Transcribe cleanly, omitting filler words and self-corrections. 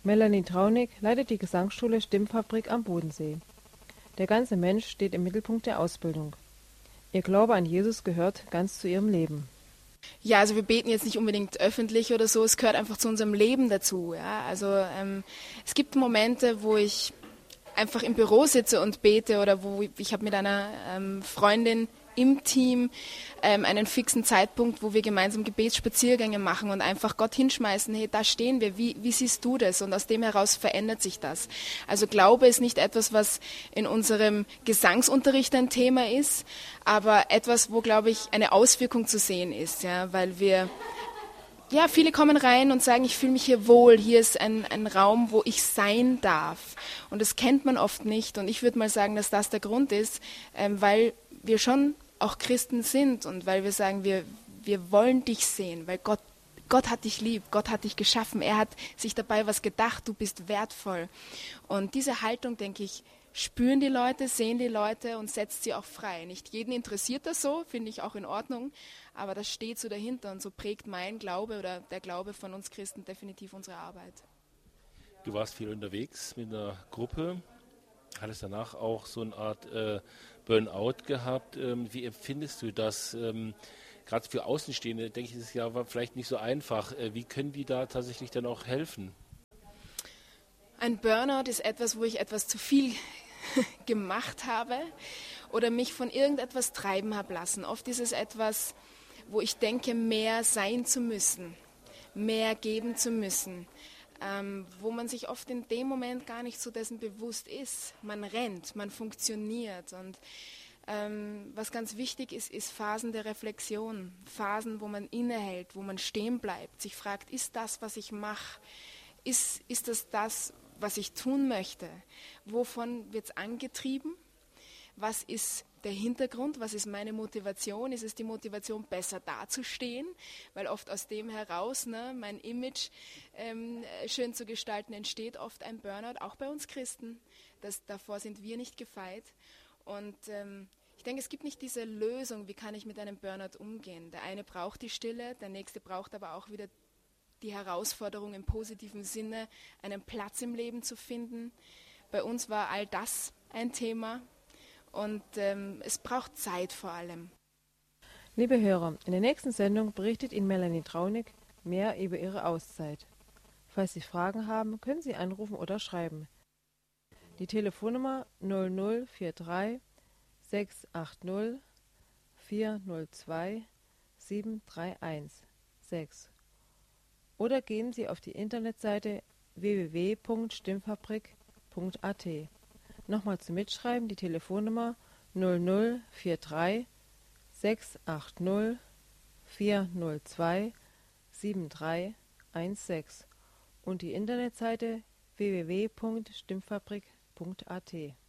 Melanie Traunig leitet die Gesangsschule Stimmfabrik am Bodensee. Der ganze Mensch steht im Mittelpunkt der Ausbildung. Ihr Glaube an Jesus gehört ganz zu ihrem Leben. Ja, also wir beten jetzt nicht unbedingt öffentlich oder so, es gehört einfach zu unserem Leben dazu. Ja? Also es gibt Momente, wo ich einfach im Büro sitze und bete oder wo ich habe mit einer Freundin im Team einen fixen Zeitpunkt, wo wir gemeinsam Gebetsspaziergänge machen und einfach Gott hinschmeißen, hey, da stehen wir, wie siehst du das? Und aus dem heraus verändert sich das. Also Glaube ist nicht etwas, was in unserem Gesangsunterricht ein Thema ist, aber etwas, wo, glaube ich, eine Auswirkung zu sehen ist, ja, weil wir viele kommen rein und sagen, ich fühle mich hier wohl, hier ist ein Raum, wo ich sein darf. Und das kennt man oft nicht. Und ich würde mal sagen, dass das der Grund ist, weil wir schon auch Christen sind und weil wir sagen, wir wollen dich sehen, weil Gott hat dich lieb, Gott hat dich geschaffen, er hat sich dabei was gedacht, du bist wertvoll. Und diese Haltung, denke ich, spüren die Leute, sehen die Leute und setzt sie auch frei. Nicht jeden interessiert das so, finde ich auch in Ordnung, aber das steht so dahinter und so prägt mein Glaube oder der Glaube von uns Christen definitiv unsere Arbeit. Du warst viel unterwegs mit einer Gruppe, hattest danach auch so eine Art Burnout gehabt. Wie empfindest du das? Gerade für Außenstehende, denke ich, ist es ja vielleicht nicht so einfach. Wie können die da tatsächlich dann auch helfen? Ein Burnout ist etwas, wo ich etwas zu viel gemacht habe oder mich von irgendetwas treiben habe lassen. Oft ist es etwas, wo ich denke, mehr sein zu müssen, mehr geben zu müssen, wo man sich oft in dem Moment gar nicht so dessen bewusst ist. Man rennt, man funktioniert und was ganz wichtig ist, ist Phasen der Reflexion, Phasen, wo man innehält, wo man stehen bleibt, sich fragt, ist das, was ich mache, ist das, was ich tun möchte? Wovon wird es angetrieben? Was ist der Hintergrund? Was ist meine Motivation? Ist es die Motivation, besser dazustehen? Weil oft aus dem heraus, mein Image schön zu gestalten, entsteht oft ein Burnout, auch bei uns Christen. Davor sind wir nicht gefeit. Und ich denke, es gibt nicht diese Lösung, wie kann ich mit einem Burnout umgehen. Der eine braucht die Stille, der nächste braucht aber auch wieder die Herausforderung im positiven Sinne, einen Platz im Leben zu finden. Bei uns war all das ein Thema und es braucht Zeit vor allem. Liebe Hörer, in der nächsten Sendung berichtet Ihnen Melanie Traunig mehr über ihre Auszeit. Falls Sie Fragen haben, können Sie anrufen oder schreiben. Die Telefonnummer 0043 680 402 731 6. Oder gehen Sie auf die Internetseite www.stimmfabrik.at. Nochmal zum Mitschreiben die Telefonnummer 0043 680 402 7316 und die Internetseite www.stimmfabrik.at.